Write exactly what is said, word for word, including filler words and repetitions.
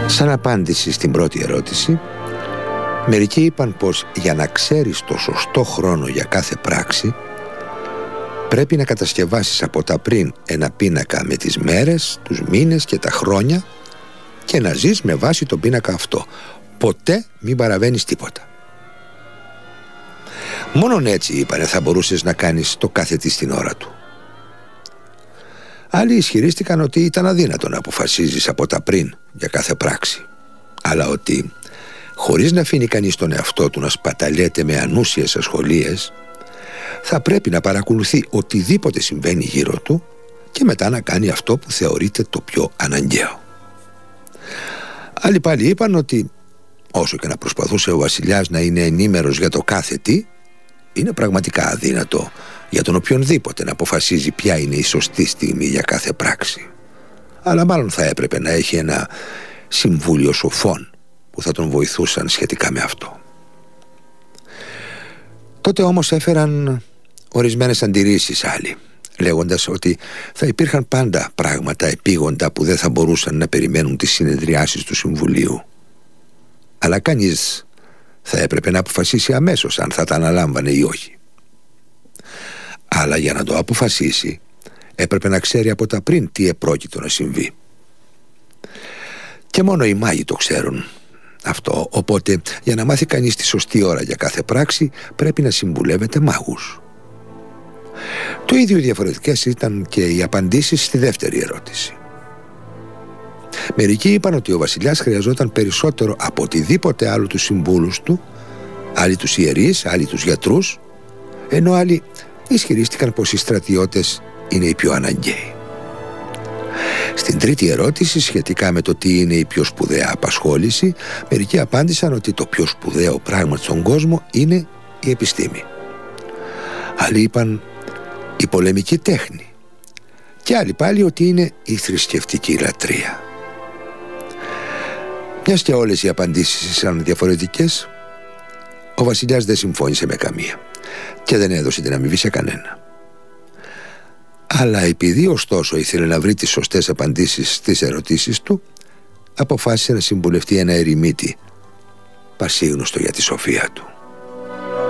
Σαν απάντηση στην πρώτη ερώτηση, μερικοί είπαν πως για να ξέρεις το σωστό χρόνο για κάθε πράξη πρέπει να κατασκευάσεις από τα πριν ένα πίνακα με τις μέρες, τους μήνες και τα χρόνια και να ζεις με βάση τον πίνακα αυτό. Ποτέ μην παραβαίνεις τίποτα. Μόνον έτσι, είπανε, θα μπορούσες να κάνεις το κάθε τι στην ώρα του. Άλλοι ισχυρίστηκαν ότι ήταν αδύνατο να αποφασίζεις από τα πριν για κάθε πράξη, αλλά ότι χωρίς να αφήνει κανείς τον εαυτό του να σπαταλιέται με ανούσιες ασχολίες, θα πρέπει να παρακολουθεί οτιδήποτε συμβαίνει γύρω του και μετά να κάνει αυτό που θεωρείται το πιο αναγκαίο. Άλλοι πάλι είπαν ότι όσο και να προσπαθούσε ο βασιλιάς να είναι ενήμερος για το κάθε τι, είναι πραγματικά αδύνατο για τον οποιονδήποτε να αποφασίζει ποια είναι η σωστή στιγμή για κάθε πράξη. Αλλά μάλλον θα έπρεπε να έχει ένα συμβούλιο σοφών που θα τον βοηθούσαν σχετικά με αυτό. Τότε όμως έφεραν ορισμένες αντιρρήσεις άλλοι, λέγοντας ότι θα υπήρχαν πάντα πράγματα επίγοντα που δεν θα μπορούσαν να περιμένουν τις συνεδριάσεις του Συμβουλίου. Αλλά κανείς θα έπρεπε να αποφασίσει αμέσως αν θα τα αναλάμβανε ή όχι. Αλλά για να το αποφασίσει έπρεπε να ξέρει από τα πριν τι επρόκειτο να συμβεί. Και μόνο οι μάγοι το ξέρουν αυτό, οπότε για να μάθει κανείς τη σωστή ώρα για κάθε πράξη πρέπει να συμβουλεύεται μάγους. Το ίδιο διαφορετικές ήταν και οι απαντήσεις στη δεύτερη ερώτηση. Μερικοί είπαν ότι ο βασιλιάς χρειαζόταν περισσότερο από οτιδήποτε άλλο τους συμβούλους του, άλλοι τους ιερείς, άλλοι τους γιατρούς, ενώ άλλοι ισχυρίστηκαν πως οι στρατιώτες είναι οι πιο αναγκαίοι. Στην τρίτη ερώτηση, σχετικά με το τι είναι η πιο σπουδαία απασχόληση, μερικοί απάντησαν ότι το πιο σπουδαίο πράγμα στον κόσμο είναι η επιστήμη. Άλλοι είπαν η πολεμική τέχνη και άλλοι πάλι ότι είναι η θρησκευτική λατρεία. Μιας και όλες οι απαντήσεις ήταν διαφορετικές, ο βασιλιάς δεν συμφώνησε με καμία και δεν έδωσε την αμοιβή σε κανένα. Αλλά επειδή ωστόσο ήθελε να βρει τις σωστές απαντήσεις στις ερωτήσεις του, αποφάσισε να συμβουλευτεί ένα ερημίτη πασίγνωστο για τη σοφία του.